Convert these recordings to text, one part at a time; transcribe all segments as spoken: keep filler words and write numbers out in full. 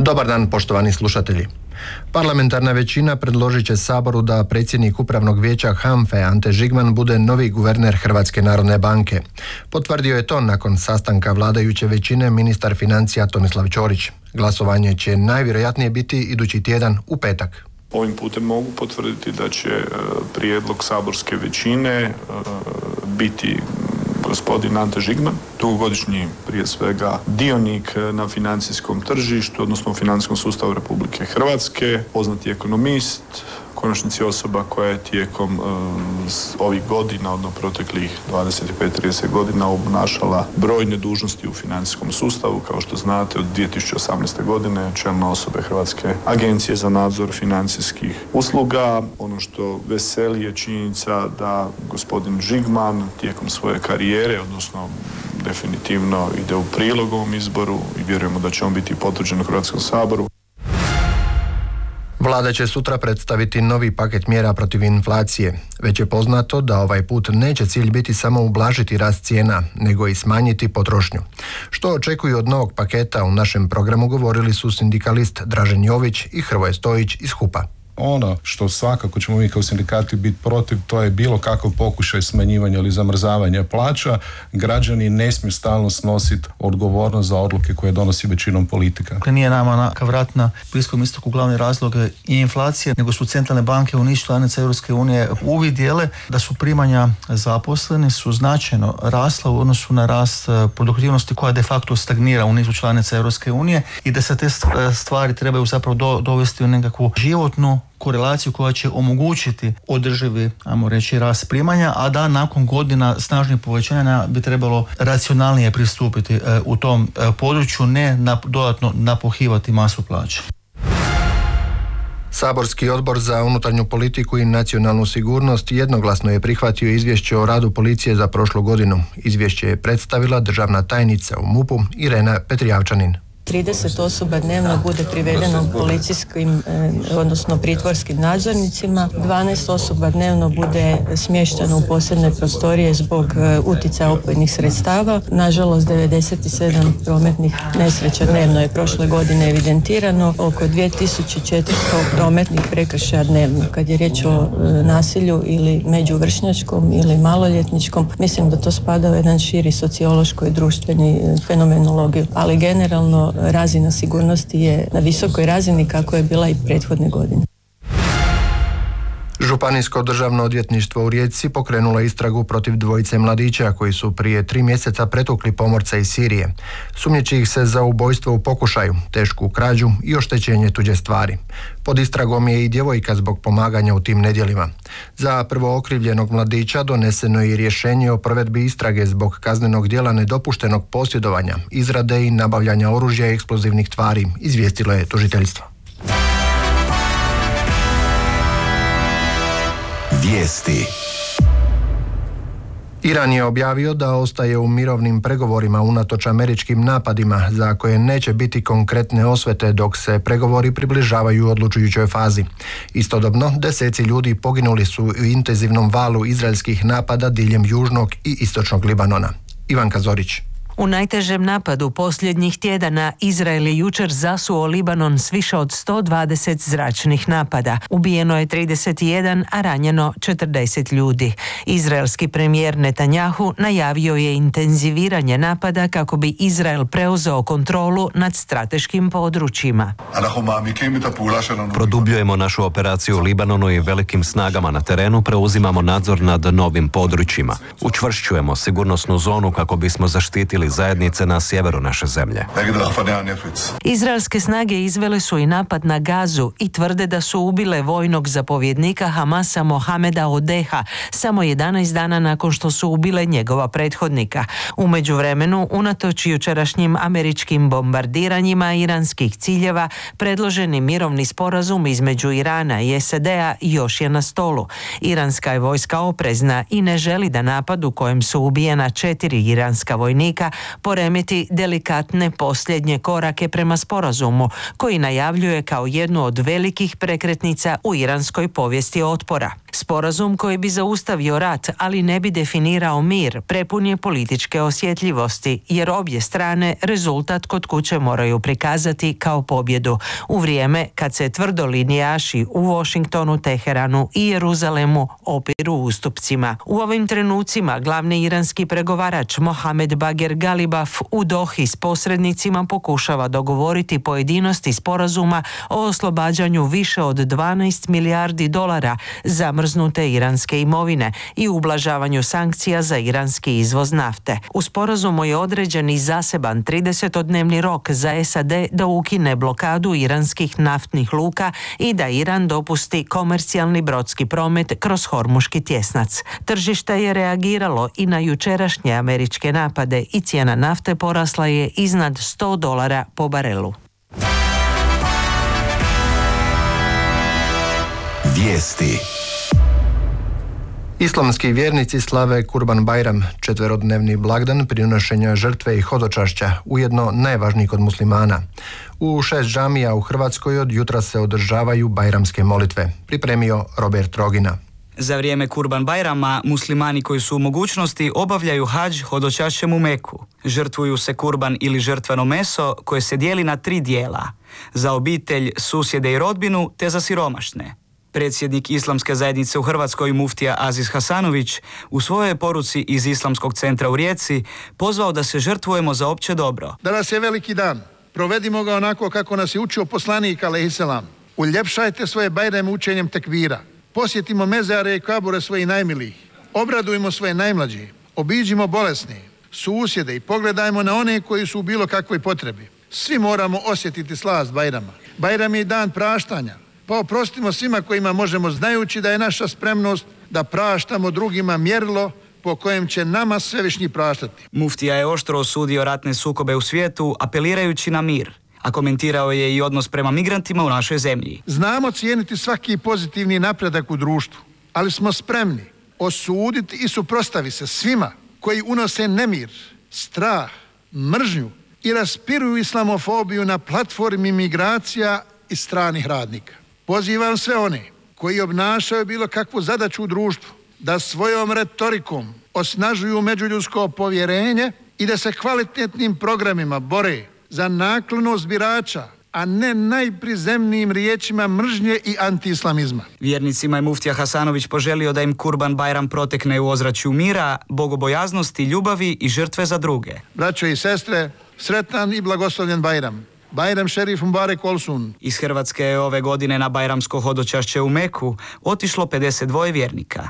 Dobar dan, poštovani slušatelji. Parlamentarna većina predložit će Saboru da predsjednik Upravnog vijeća HANFA-e Ante Žigman bude novi guverner Hrvatske narodne banke. Potvrdio je to nakon sastanka vladajuće većine ministar financija Tomislav Ćorić. Glasovanje će najvjerojatnije biti idući tjedan u petak. Ovim putem mogu potvrditi da će prijedlog saborske većine biti gospodin Ante Žigman, dugogodišnji prije svega dionik na financijskom tržištu, odnosno u financijskom sustavu Republike Hrvatske, poznati ekonomist, konačnici osoba koja je tijekom uh, ovih godina, odnosno proteklih dvadeset pet do trideset godina obnašala brojne dužnosti u financijskom sustavu. Kao što znate, od dvije tisuće osamnaeste. godine čelna osobe Hrvatske agencije za nadzor financijskih usluga. Ono što veseli je činjenica da gospodin Žigman tijekom svoje karijere, odnosno definitivno ide u prilog ovom izboru i vjerujemo da će on biti potvrđen u Hrvatskom saboru. Vlada će sutra predstaviti novi paket mjera protiv inflacije. Već je poznato da ovaj put neće cilj biti samo ublažiti rast cijena, nego i smanjiti potrošnju. Što očekuju od novog paketa u našem programu govorili su sindikalist Dražen Jović i Hrvoje Stojić iz HUP-a. Ono što svakako ćemo mi kao sindikati biti protiv, to je bilo kakav pokušaj smanjivanja ili zamrzavanja plaća. Građani ne smiju stalno snositi odgovornost za odluke koje donosi većinom politika. Dakle, nije nama na vrat na Bliskom istoku glavni razlog i inflacije, nego su centralne banke u niz članica Europske unije uvidjele da su primanja zaposleni su značajno rasla u odnosu na rast produktivnosti koja de facto stagnira u nizu članica Europske unije i da se te stvari trebaju zapravo do, dovesti u nekakvu životnu korelaciju koja će omogućiti održivi, ajmo reći, rast primanja, a da nakon godina snažnih povećanja bi trebalo racionalnije pristupiti e, u tom e, području, ne na, dodatno napuhivati masu plaća. Saborski odbor za unutarnju politiku i nacionalnu sigurnost jednoglasno je prihvatio izvješće o radu policije za prošlu godinu. Izvješće je predstavila državna tajnica u MUP-u Irena Petrijavčanin. trideset osoba dnevno bude privedeno policijskim, odnosno pritvorskim nadzornicima, dvanaest osoba dnevno bude smješteno u posebne prostorije zbog utjecaja opojnih sredstava. Nažalost, devedeset sedam prometnih nesreća dnevno je prošle godine evidentirano, oko dvije tisuće četiristo prometnih prekršaja dnevno. Kad je riječ o nasilju ili međuvršnjačkom ili maloljetničkom, mislim da to spada u jedan širi sociološko i društveni fenomenologiju, ali generalno razina sigurnosti je na visokoj razini kako je bila i prethodne godine. Županijsko državno odvjetništvo u Rijeci pokrenulo istragu protiv dvojice mladića koji su prije tri mjeseca pretukli pomorca iz Sirije. Sumnjiči ih se za ubojstvo u pokušaju, tešku krađu i oštećenje tuđe stvari. Pod istragom je i djevojka zbog pomaganja u tim nedjelima. Za prvookrivljenog mladića doneseno je i rješenje o provedbi istrage zbog kaznenog djela nedopuštenog posjedovanja, izrade i nabavljanja oružja i eksplozivnih tvari, izvijestilo je tužiteljstvo. Vijesti. Iran je objavio da ostaje u mirovnim pregovorima unatoč američkim napadima za koje neće biti konkretne osvete dok se pregovori približavaju odlučujućoj fazi. Istodobno, deseci ljudi poginuli su u intenzivnom valu izraelskih napada diljem južnog i istočnog Libanona. Ivanka Zorić. U najtežem napadu posljednjih tjedana Izrael je jučer zasuo Libanon s više od sto dvadeset zračnih napada. Ubijeno je trideset jedan, a ranjeno četrdeset ljudi. Izraelski premijer Netanjahu najavio je intenziviranje napada kako bi Izrael preuzeo kontrolu nad strateškim područjima. Produbljujemo našu operaciju u Libanonu i velikim snagama na terenu preuzimamo nadzor nad novim područjima. Učvršćujemo sigurnosnu zonu kako bismo zaštitili zajednice na sjeveru naše zemlje. Izraelske snage izvele su i napad na Gazu i tvrde da su ubile vojnog zapovjednika Hamasa Mohameda Odeha samo jedanaest dana nakon što su ubile njegova prethodnika. U međuvremenu, unatoč jučerašnjim američkim bombardiranjima iranskih ciljeva, predloženi mirovni sporazum između Irana i S A D-a još je na stolu. Iranska je vojska oprezna i ne želi da napad u kojem su ubijena četiri iranska vojnika poremeti delikatne posljednje korake prema sporazumu, koji najavljuje kao jednu od velikih prekretnica u iranskoj povijesti otpora. Sporazum koji bi zaustavio rat, ali ne bi definirao mir, prepun je političke osjetljivosti, jer obje strane rezultat kod kuće moraju prikazati kao pobjedu, u vrijeme kad se tvrdolinijaši u Washingtonu, Teheranu i Jeruzalemu opiru ustupcima. U ovim trenucima glavni iranski pregovarač Mohamed Bagher Galibaf u Dohi s posrednicima pokušava dogovoriti pojedinosti sporazuma o oslobađanju više od dvanaest milijardi dolara zamrznute iranske imovine i ublažavanju sankcija za iranski izvoz nafte. U sporazumu je određen i zaseban tridesetodnevni rok za S A D da ukine blokadu iranskih naftnih luka i da Iran dopusti komercijalni brodski promet kroz Hormuški tjesnac. Tržište je reagiralo i na jučerašnje američke napade i cijena nafte porasla je iznad sto dolara po barelu. Vijesti. Islamski vjernici slave Kurban Bajram, četverodnevni blagdan prinošenja žrtve i hodočašća, ujedno najvažniji kod muslimana. U šest džamija u Hrvatskoj od jutra se održavaju bajramske molitve. Pripremio Robert Rogina. Za vrijeme Kurban Bajrama muslimani koji su u mogućnosti obavljaju hadž hodočašćem u Meku. Žrtvuju se kurban ili žrtveno meso koje se dijeli na tri dijela. Za obitelj, susjede i rodbinu te za siromašne. Predsjednik Islamske zajednice u Hrvatskoj muftija Aziz Hasanović u svojoj poruci iz Islamskog centra u Rijeci pozvao da se žrtvujemo za opće dobro. Danas je veliki dan. Provedimo ga onako kako nas je učio poslanik alejhiselam. Uljepšajte svoje bajrame učenjem tekvira. Posjetimo mezare i kabure svojih najmilijih. Obradujmo svoje najmlađe. Obiđimo bolesne, susjede i pogledajmo na one koji su u bilo kakvoj potrebi. Svi moramo osjetiti slast Bajrama. Bajram je dan praštanja. Pa oprostimo svima kojima možemo, znajući da je naša spremnost da praštamo drugima mjerilo po kojem će nama svevišnji praštati. Muftija je oštro osudio ratne sukobe u svijetu, apelirajući na mir. A komentirao je i odnos prema migrantima u našoj zemlji. Znamo cijeniti svaki pozitivni napredak u društvu, ali smo spremni osuditi i suprotstaviti se svima koji unose nemir, strah, mržnju i raspiruju islamofobiju na platformi migracija i stranih radnika. Pozivam sve one koji obnašaju bilo kakvu zadaću u društvu da svojom retorikom osnažuju međuljudsko povjerenje i da se kvalitetnim programima bore za naklonost birača, a ne najprizemnijim riječima mržnje i antiislamizma. Vjernicima je muftija Hasanović poželio da im Kurban Bajram protekne u ozračju mira, bogobojaznosti, ljubavi i žrtve za druge. Braćo i sestre, sretan i blagoslovljen Bajram. Bajram šerif Mubarek Olsun. Iz Hrvatske je ove godine na bajramsko hodočašće u Meku otišlo pedeset dva vjernika.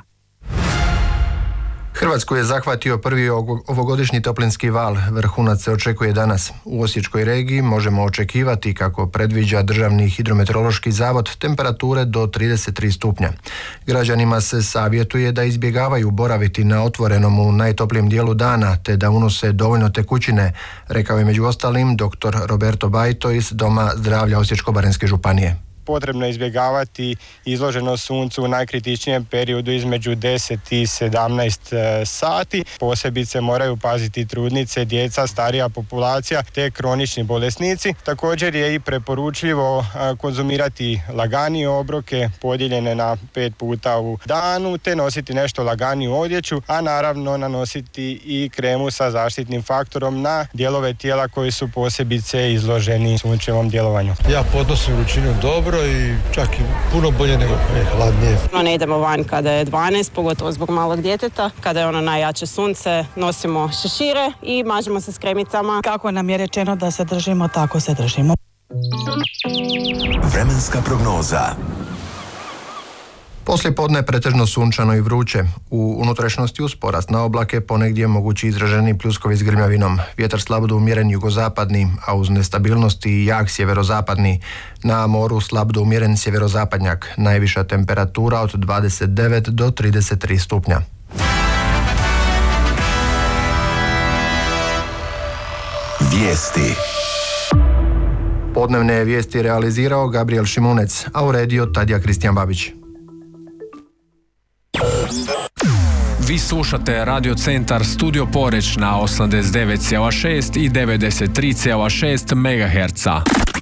Hrvatsku je zahvatio prvi ovogodišnji toplinski val. Vrhunac se očekuje danas. U Osječkoj regiji možemo očekivati, kako predviđa Državni hidrometeorološki zavod, temperature do trideset tri stupnja. Građanima se savjetuje da izbjegavaju boraviti na otvorenom u najtoplijem dijelu dana, te da unose dovoljno tekućine, rekao je među ostalim doktor Roberto Bajto iz Doma zdravlja Osječko-baranjske županije. Potrebno je izbjegavati izloženost suncu u najkritičnijem periodu između deset i sedamnaest sati. Posebice moraju paziti trudnice, djeca, starija populacija te kronični bolesnici. Također je i preporučljivo konzumirati laganije obroke podijeljene na pet puta u danu te nositi nešto laganiju odjeću, a naravno nanositi i kremu sa zaštitnim faktorom na dijelove tijela koji su posebice izloženi sunčevom djelovanju. Ja podnosim vrućinu dobro i čak i puno bolje nego je hladnije. Ne idemo van kada je dvanaest, pogotovo zbog malog djeteta. Kada je ono najjače sunce, nosimo šešire i mažemo se s kremicama. Kako nam je rečeno da se držimo, tako se držimo. Vremenska prognoza. Poslije podne pretežno sunčano i vruće. U unutrašnjosti uz porast na oblake ponegdje mogući izraženi pljuskovi s grmljavinom. Vjetar slabo do umjeren jugozapadni, a uz nestabilnosti i jak sjeverozapadni. Na moru slabo do umjeren sjeverozapadnjak. Najviša temperatura od dvadeset devet do trideset tri stupnja. Vijesti. Podnevne je vijesti realizirao Gabriel Šimunec, a uredio Tadija Kristijan Babić. Vi slušate Radio Centar Studio Poreč na osamdeset devet zarez šest i devedeset tri zarez šest megaherca.